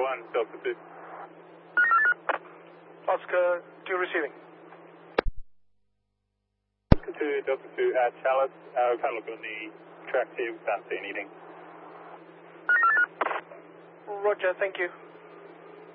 1, Delta 2. Oscar 2 receiving. Oscar 2, Delta 2 at Chalice. We've had a look on the track here, we can't see anything. Roger, thank you.